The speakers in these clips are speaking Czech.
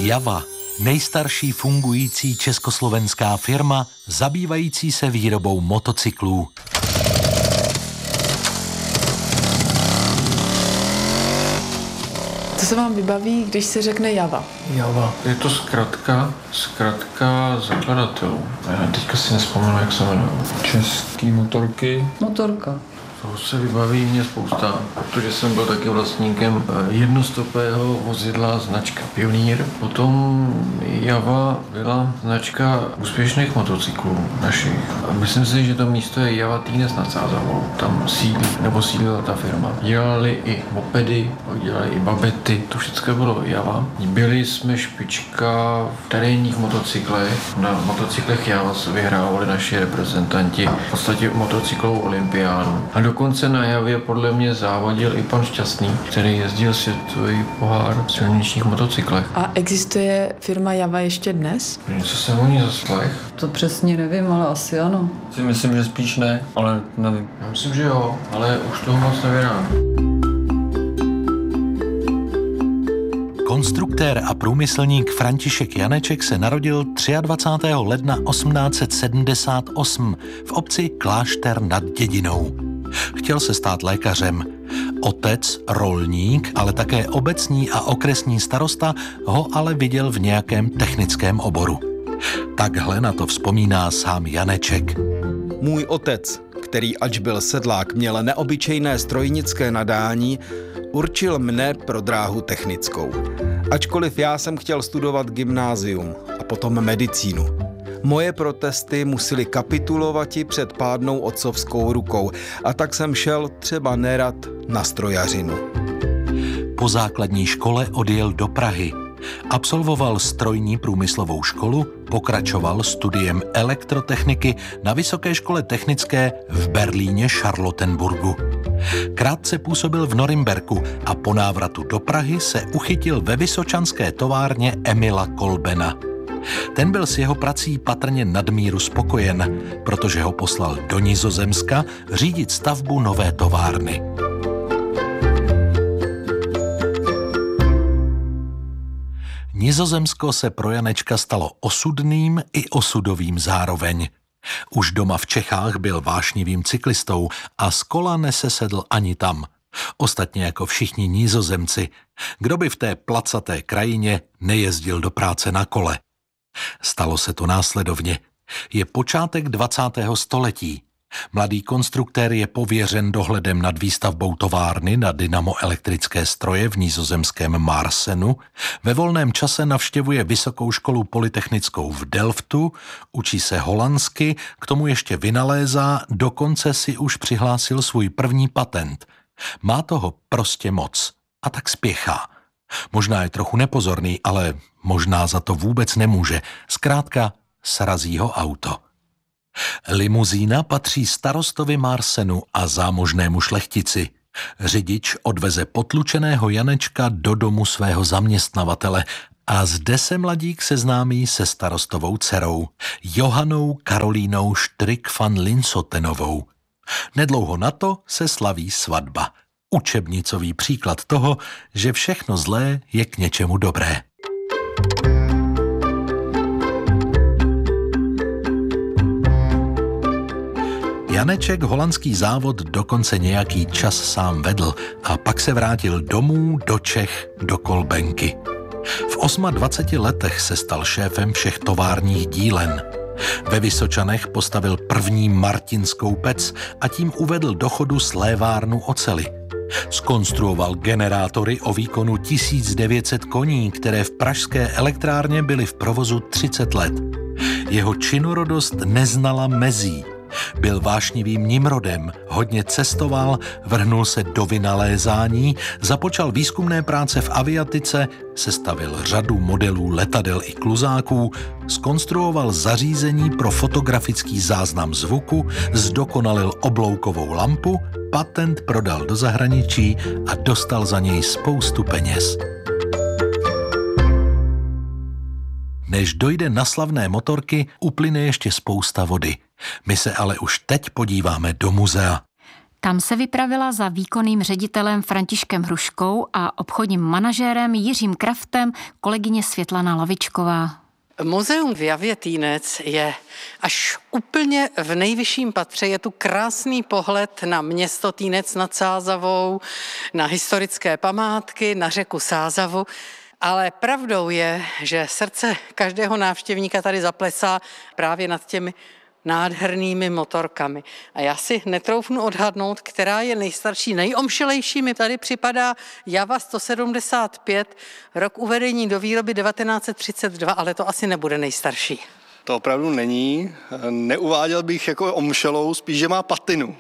Java, nejstarší fungující československá firma zabývající se výrobou motocyklů. Co se vám vybaví, když se řekne Java? Java. Je to zkratka zakladatelů. Já teďka si nevzpomenu, jak se jmenuje. Český motorky. Motorka. To se vybaví mě spousta, protože jsem byl taky vlastníkem jednostopého vozidla značka Pionýr. Potom Java byla značka úspěšných motocyklů našich. A myslím si, že to místo je Java Týnes nad Sázavou. Tam sídlila ta firma. Dělali i mopedy, dělali i babety, to všechno bylo Java. Byli jsme špička v terénních motocyklech. Na motocyklech Java vyhrávali naši reprezentanti v podstatě motocyklovou olympiádu. A dokonce na Javě podle mě závodil i pan Šťastný, který jezdil světový pohár v silničních motocyklech. A existuje firma Java ještě dnes? Něco jsem o ní zaslech. To přesně nevím, ale asi ano. Si myslím, že spíš ne, ale nevím. Já myslím, že jo, ale už toho moc nevědám. Konstruktér a průmyslník František Janeček se narodil 23. ledna 1878 v obci Klášter nad Dědinou. Chtěl se stát lékařem. Otec, rolník, ale také obecní a okresní starosta ho ale viděl v nějakém technickém oboru. Takhle na to vzpomíná sám Janeček. Můj otec, který ač byl sedlák, měl neobyčejné strojnické nadání, určil mne pro dráhu technickou. Ačkoliv já jsem chtěl studovat gymnázium a potom medicínu. Moje protesty musely kapitulovati před pádnou otcovskou rukou a tak jsem šel třeba nerad na strojařinu. Po základní škole odjel do Prahy. Absolvoval strojní průmyslovou školu, pokračoval studiem elektrotechniky na Vysoké škole technické v Berlíně Charlottenburgu. Krátce působil v Norimberku a po návratu do Prahy se uchytil ve vysočanské továrně Emila Kolbena. Ten byl s jeho prací patrně nadmíru spokojen, protože ho poslal do Nizozemska řídit stavbu nové továrny. Nizozemsko se pro Janečka stalo osudným i osudovým zároveň. Už doma v Čechách byl vášnivým cyklistou a z kola nesesedl ani tam. Ostatně jako všichni Nizozemci, kdo by v té placaté krajině nejezdil do práce na kole. Stalo se to následovně. Je počátek 20. století. Mladý konstruktér je pověřen dohledem nad výstavbou továrny na dynamoelektrické stroje v nizozemském Marsenu. Ve volném čase navštěvuje vysokou školu polytechnickou v Delftu, učí se holandsky, k tomu ještě vynalézá, dokonce si už přihlásil svůj první patent. Má toho prostě moc a tak spěchá. Možná je trochu nepozorný, ale možná za to vůbec nemůže. Zkrátka srazí ho auto. Limuzína patří starostovi Marsenu a zámožnému šlechtici. Řidič odveze potlučeného Janečka do domu svého zaměstnavatele a zde se mladík seznámí se starostovou dcerou, Johanou Karolínou Štrik van Linsotenovou. Nedlouho na to se slaví svatba. Učebnicový příklad toho, že všechno zlé je k něčemu dobré. Janeček holandský závod dokonce nějaký čas sám vedl a pak se vrátil domů do Čech, do Kolbenky. V 28 letech se stal šéfem všech továrních dílen. Ve Vysočanech postavil první martinskou pec a tím uvedl do chodu slévárnu oceli. Zkonstruoval generátory o výkonu 1900 koní, které v pražské elektrárně byly v provozu 30 let. Jeho činorodost neznala mezí. Byl vášnivým nimrodem, hodně cestoval, vrhnul se do vynalézání, započal výzkumné práce v aviatice, sestavil řadu modelů letadel i kluzáků, zkonstruoval zařízení pro fotografický záznam zvuku, zdokonalil obloukovou lampu, patent prodal do zahraničí a dostal za něj spoustu peněz. Než dojde na slavné motorky, uplyne ještě spousta vody. My se ale už teď podíváme do muzea. Tam se vypravila za výkonným ředitelem Františkem Hruškou a obchodním manažérem Jiřím Kraftem kolegyně Světlana Lavičková. Muzeum v Javě Týnec je až úplně v nejvyšším patře. Je tu krásný pohled na město Týnec nad Sázavou, na historické památky, na řeku Sázavu. Ale pravdou je, že srdce každého návštěvníka tady zaplesá právě nad těmi nádhernými motorkami. A já si netroufnu odhadnout, která je nejstarší, nejomšilejší. Mi tady připadá Java 175, rok uvedení do výroby 1932, ale to asi nebude nejstarší. To opravdu není. Neuváděl bych jako omšelou, spíš, že má patinu.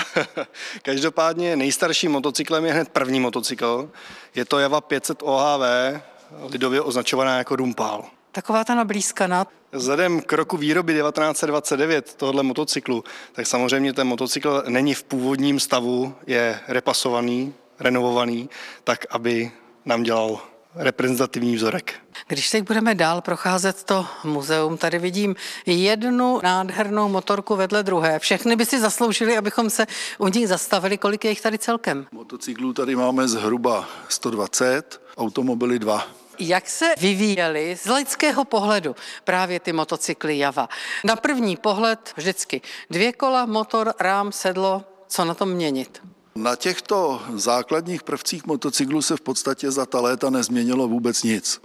Každopádně nejstarším motocyklem je hned první motocykl. Je to Java 500 OHV, lidově označovaná jako Rumpál. Taková ta nablízkaná. Vzhledem k roku výroby 1929 tohoto motocyklu, tak samozřejmě ten motocykl není v původním stavu, je repasovaný, renovovaný, tak aby nám dělal reprezentativní vzorek. Když teď budeme dál procházet to muzeum, tady vidím jednu nádhernou motorku vedle druhé. Všechny by si zasloužili, abychom se u nich zastavili. Kolik je jich tady celkem? Motocyklů tady máme zhruba 120, automobily 2. Jak se vyvíjely z lidského pohledu právě ty motocykly Java? Na první pohled vždycky 2 kola, motor, rám, sedlo, co na tom měnit? Na těchto základních prvcích motocyklu se v podstatě za ta léta nezměnilo vůbec nic.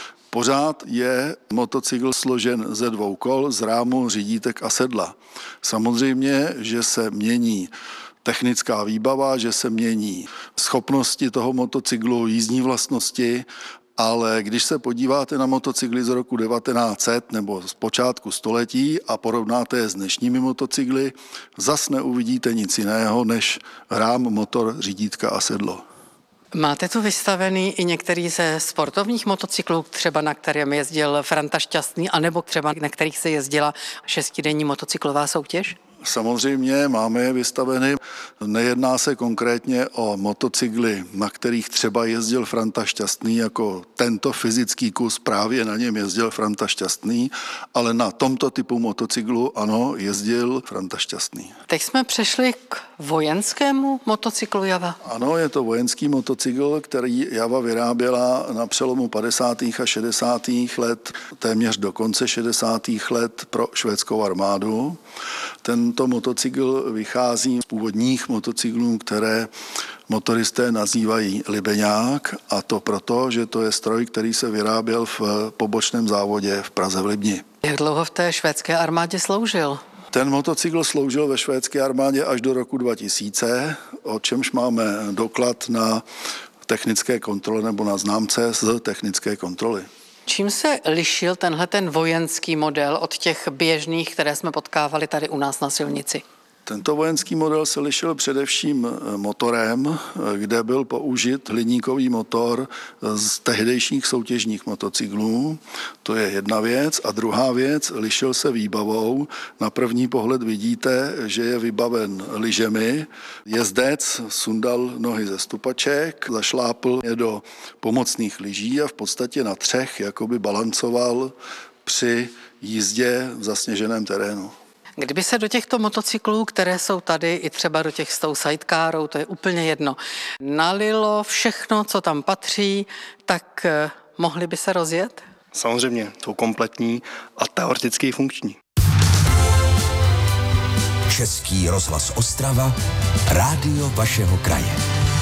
Pořád je motocykl složen ze 2 kol, z rámu, řídítek a sedla. Samozřejmě, že se mění technická výbava, že se mění schopnosti toho motocyklu, jízdní vlastnosti, ale když se podíváte na motocykly z roku 1900 nebo z počátku století a porovnáte je s dnešními motocykly, zas neuvidíte nic jiného než rám, motor, řídítka a sedlo. Máte tu vystavený i některý ze sportovních motocyklů, třeba na kterém jezdil Franta Šťastný, anebo třeba na kterých se jezdila 6denní motocyklová soutěž? Samozřejmě máme je vystaveny. Nejedná se konkrétně o motocykly, na kterých třeba jezdil Franta Šťastný, jako tento fyzický kus právě na něm jezdil Franta Šťastný, ale na tomto typu motocyklu ano, jezdil Franta Šťastný. Teď jsme přešli k vojenskému motocyklu Java. Ano, je to vojenský motocykl, který Java vyráběla na přelomu 50. a 60. let, téměř do konce 60. let pro švédskou armádu. Tento motocykl vychází z původních motocyklů, které motoristé nazývají Libeňák, a to proto, že to je stroj, který se vyráběl v pobočném závodě v Praze v Libni. Jak dlouho v té švédské armádě sloužil? Ten motocykl sloužil ve švédské armádě až do roku 2000, o čemž máme doklad na technické kontrole nebo na známce z technické kontroly. Čím se lišil ten vojenský model od těch běžných, které jsme potkávali tady u nás na silnici? Tento vojenský model se lišil především motorem, kde byl použit hliníkový motor z tehdejších soutěžních motocyklů. To je jedna věc. A druhá věc, lišil se výbavou. Na první pohled vidíte, že je vybaven lyžemi. Jezdec sundal nohy ze stupaček, zašlápl je do pomocných lyží a v podstatě na 3 jakoby balancoval při jízdě v zasněženém terénu. Kdyby se do těchto motocyklů, které jsou tady, i třeba do těch s tou sidecarou, to je úplně jedno, nalilo všechno, co tam patří, tak mohli by se rozjet? Samozřejmě, jsou kompletní a teoreticky funkční. Český rozhlas Ostrava, rádio vašeho kraje.